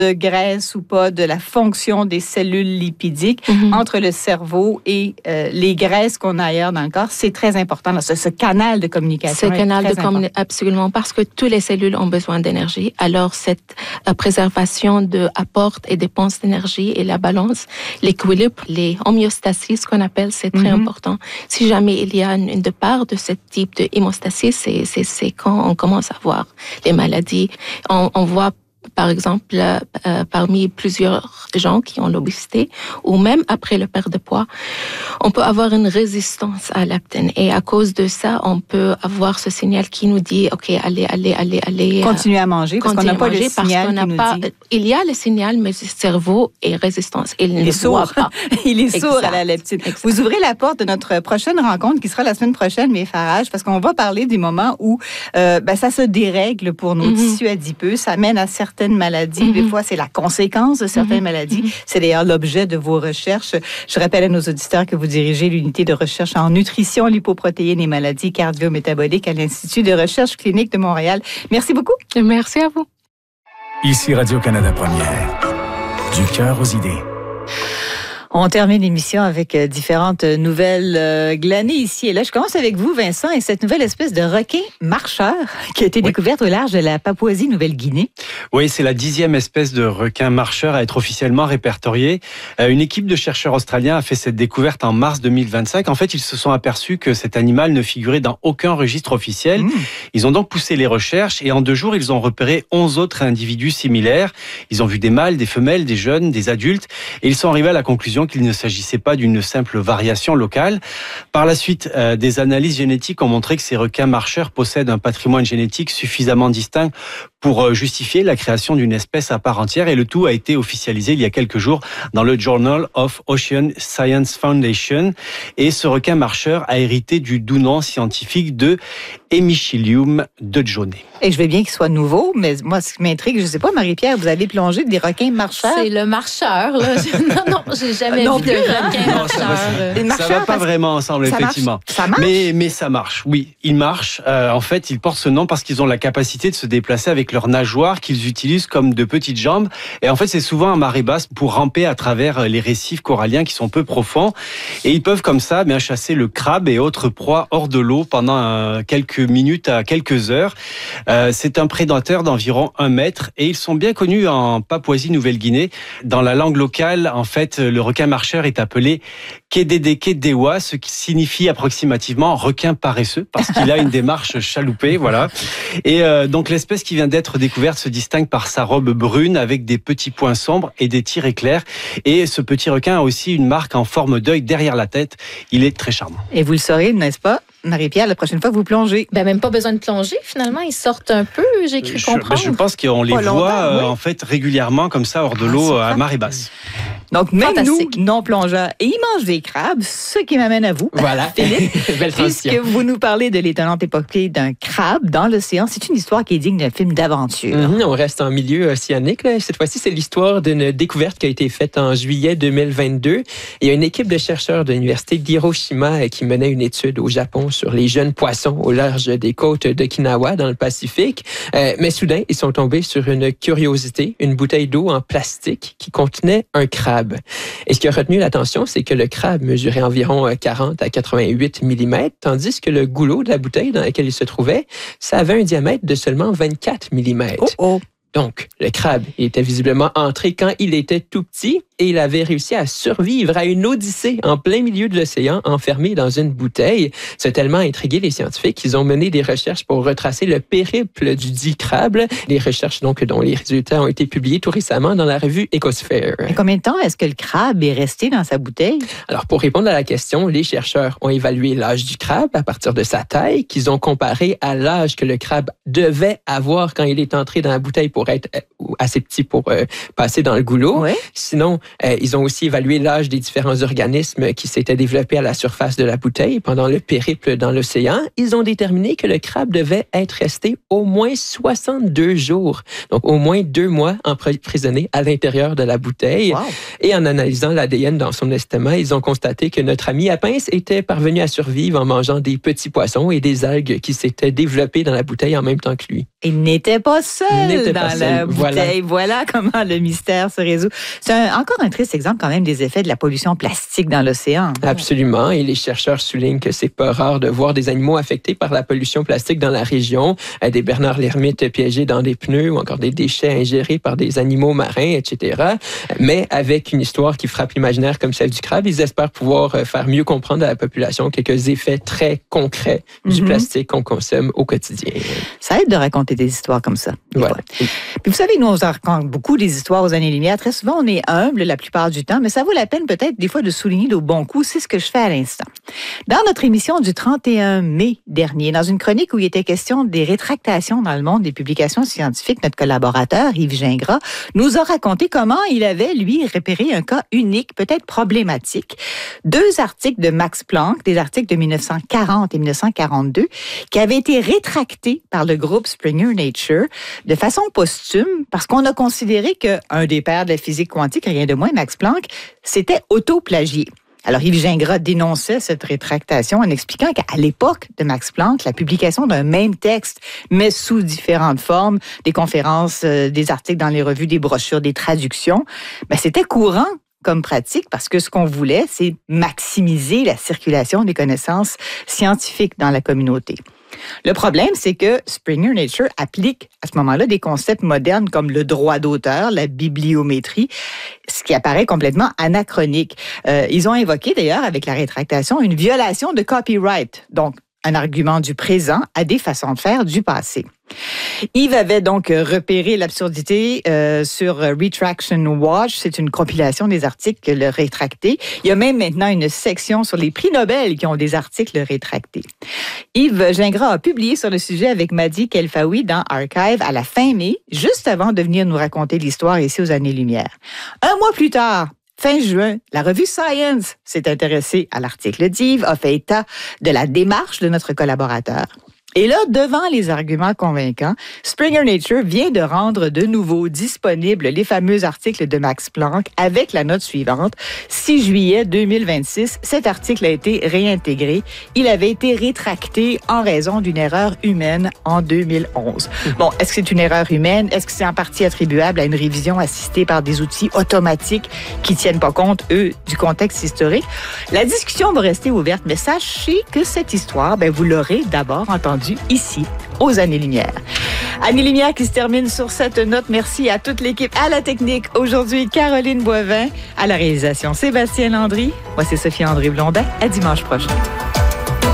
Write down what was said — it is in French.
de graisse ou pas, de la fonction des cellules lipidiques entre le cerveau et les graisses qu'on a ailleurs dans le corps. C'est très important, là, ce canal de communication. Ce canal de communication, absolument, parce que toutes les cellules ont besoin d'énergie. Alors, cette préservation de apporte et dépense d'énergie et la balance, l'équilibre, les homéostaties, ce qu'on appelle, c'est très important. Si jamais il y a une part de ce type de hémostasie, c'est quand on commence à voir les maladies. On voit par exemple, parmi plusieurs gens qui ont l'obésité, ou même après le perte de poids, on peut avoir une résistance à l'aptène. Et à cause de ça, on peut avoir ce signal qui nous dit, OK, allez. Continuez à manger, parce qu'on n'a pas le signal qui nous dit. Il y a le signal, mais le cerveau est résistance. Il ne voit pas. Il est sourd à la leptine. Vous ouvrez la porte de notre prochaine rencontre, qui sera la semaine prochaine, mes Farage, parce qu'on va parler des moments où ça se dérègle pour nos tissus adipeux. Ça mène à certaines maladies. Des fois, c'est la conséquence de certaines maladies. C'est d'ailleurs l'objet de vos recherches. Je rappelle à nos auditeurs que vous dirigez l'unité de recherche en nutrition, lipoprotéines et maladies cardio-métaboliques à l'Institut de recherche clinique de Montréal. Merci beaucoup. Merci à vous. Ici Radio-Canada Première. Du cœur aux idées. On termine l'émission avec différentes nouvelles glanées ici et là. Je commence avec vous, Vincent, et cette nouvelle espèce de requin marcheur qui a été découverte au large de la Papouasie-Nouvelle-Guinée. Oui, c'est la 10e espèce de requin marcheur à être officiellement répertoriée. Une équipe de chercheurs australiens a fait cette découverte en mars 2025. En fait, ils se sont aperçus que cet animal ne figurait dans aucun registre officiel. Ils ont donc poussé les recherches et en 2 jours, ils ont repéré 11 autres individus similaires. Ils ont vu des mâles, des femelles, des jeunes, des adultes et ils sont arrivés à la conclusion qu'il ne s'agissait pas d'une simple variation locale. Par la suite, des analyses génétiques ont montré que ces requins marcheurs possèdent un patrimoine génétique suffisamment distinct pour justifier la création d'une espèce à part entière. Et le tout a été officialisé il y a quelques jours dans le Journal of Ocean Science Foundation. Et ce requin marcheur a hérité du doux nom scientifique de Hemichylium dodgoni. Et je veux bien qu'il soit nouveau, mais moi, ce qui m'intrigue, je ne sais pas, Marie-Pierre, vous allez plonger des requins marcheurs? C'est le marcheur, là. Non, j'ai jamais vu de requin marcheur. Ça va pas vraiment ensemble, effectivement. Ça marche? Mais ça marche, oui. Ils marchent. En fait, ils portent ce nom parce qu'ils ont la capacité de se déplacer avec leurs nageoires qu'ils utilisent comme de petites jambes. Et en fait, c'est souvent en marée basse pour ramper à travers les récifs coralliens qui sont peu profonds. Et ils peuvent comme ça chasser le crabe et autres proies hors de l'eau pendant quelques minutes à quelques heures. C'est un prédateur d'environ 1 mètre et ils sont bien connus en Papouasie-Nouvelle-Guinée. Dans la langue locale, en fait, le requin marcheur est appelé Kededeke Dewa, ce qui signifie approximativement requin paresseux parce qu'il a une démarche chaloupée, voilà. Et donc l'espèce qui vient d'être découverte se distingue par sa robe brune avec des petits points sombres et des tirets clairs. Et ce petit requin a aussi une marque en forme d'œil derrière la tête. Il est très charmant. Et vous le saurez, n'est-ce pas, Marie-Pierre, la prochaine fois que vous plongez? Même pas besoin de plonger, finalement. Ils sortent un peu, j'ai cru comprendre. Je pense qu'on les voit en fait régulièrement comme ça hors de l'eau à marée basse. Donc, même nous, non-plongeurs, et ils mangent des crabes, ce qui m'amène à vous, voilà. Philippe, Belle puisque vous nous parlez de l'étonnante épopée d'un crabe dans l'océan. C'est une histoire qui est digne d'un film d'aventure. On reste en milieu océanique. Là. Cette fois-ci, c'est l'histoire d'une découverte qui a été faite en juillet 2022. Il y a une équipe de chercheurs de l'université d'Hiroshima qui menait une étude au Japon sur les jeunes poissons au large des côtes d'Okinawa, dans le Pacifique. Mais soudain, ils sont tombés sur une curiosité, une bouteille d'eau en plastique qui contenait un crabe. Et ce qui a retenu l'attention, c'est que le crabe mesurait environ 40 à 88 mm, tandis que le goulot de la bouteille dans laquelle il se trouvait, ça avait un diamètre de seulement 24 mm. Donc, le crabe était visiblement entré quand il était tout petit et il avait réussi à survivre à une odyssée en plein milieu de l'océan, enfermé dans une bouteille. Ça a tellement intrigué les scientifiques qu'ils ont mené des recherches pour retracer le périple du dit crabe. Des recherches donc dont les résultats ont été publiés tout récemment dans la revue Ecosphere. Et combien de temps est-ce que le crabe est resté dans sa bouteille? Alors, pour répondre à la question, les chercheurs ont évalué l'âge du crabe à partir de sa taille, qu'ils ont comparé à l'âge que le crabe devait avoir quand il est entré dans la bouteille pour être assez petit pour passer dans le goulot. Ouais. Sinon, Ils ont aussi évalué l'âge des différents organismes qui s'étaient développés à la surface de la bouteille pendant le périple dans l'océan. Ils ont déterminé que le crabe devait être resté au moins 62 jours, donc au moins 2 mois emprisonné à l'intérieur de la bouteille. Wow. Et en analysant l'ADN dans son estomac, ils ont constaté que notre ami à pince était parvenu à survivre en mangeant des petits poissons et des algues qui s'étaient développées dans la bouteille en même temps que lui. Il n'était pas seul dans la bouteille. Voilà comment le mystère se résout. C'est encore un triste exemple quand même des effets de la pollution plastique dans l'océan. Absolument. Et les chercheurs soulignent que c'est pas rare de voir des animaux affectés par la pollution plastique dans la région, des bernards l'ermite piégés dans des pneus ou encore des déchets ingérés par des animaux marins, etc. Mais avec une histoire qui frappe l'imaginaire comme celle du crabe, ils espèrent pouvoir faire mieux comprendre à la population quelques effets très concrets du plastique qu'on consomme au quotidien. Ça aide de raconter des histoires comme ça. Ouais. Puis vous savez, nous, on raconte beaucoup des histoires aux années-lumière. Très souvent, on est humble la plupart du temps, mais ça vaut la peine peut-être des fois de souligner nos bons coups. C'est ce que je fais à l'instant. Dans notre émission du 31 mai dernier, dans une chronique où il était question des rétractations dans le monde des publications scientifiques, notre collaborateur, Yves Gingras, nous a raconté comment il avait, lui, repéré un cas unique, peut-être problématique. 2 articles de Max Planck, des articles de 1940 et 1942, qui avaient été rétractés par le groupe Springer Nature de façon posthume parce qu'on a considéré qu'un des pères de la physique quantique, rien de moins, Max Planck, s'était autoplagié. Alors, Yves Gingras dénonçait cette rétractation en expliquant qu'à l'époque de Max Planck, la publication d'un même texte, mais sous différentes formes, des conférences, des articles dans les revues, des brochures, des traductions, c'était courant comme pratique parce que ce qu'on voulait, c'est maximiser la circulation des connaissances scientifiques dans la communauté. Le problème, c'est que Springer Nature applique à ce moment-là des concepts modernes comme le droit d'auteur, la bibliométrie, ce qui apparaît complètement anachronique. Ils ont évoqué d'ailleurs avec la rétractation une violation de copyright, donc un argument du présent à des façons de faire du passé. Yves avait donc repéré l'absurdité sur Retraction Watch. C'est une compilation des articles rétractés. Il y a même maintenant une section sur les prix Nobel qui ont des articles rétractés. Yves Gingras a publié sur le sujet avec Madi Kelfaoui dans Archive à la fin mai, juste avant de venir nous raconter l'histoire ici aux Années-Lumière. 1 mois plus tard, fin juin, la revue Science s'est intéressée à l'article d'Yves, a fait état de la démarche de notre collaborateur. Et là, devant les arguments convaincants, Springer Nature vient de rendre de nouveau disponibles les fameux articles de Max Planck avec la note suivante. 6 juillet 2026, cet article a été réintégré. Il avait été rétracté en raison d'une erreur humaine en 2011. Bon, est-ce que c'est une erreur humaine? Est-ce que c'est en partie attribuable à une révision assistée par des outils automatiques qui tiennent pas compte, eux, du contexte historique? La discussion va rester ouverte, mais sachez que cette histoire, vous l'aurez d'abord entendue ici, aux Années-Lumière. Années-Lumière qui se termine sur cette note. Merci à toute l'équipe, à la technique. Aujourd'hui, Caroline Boivin, à la réalisation, Sébastien Landry. Moi, c'est Sophie André-Blondin. À dimanche prochain.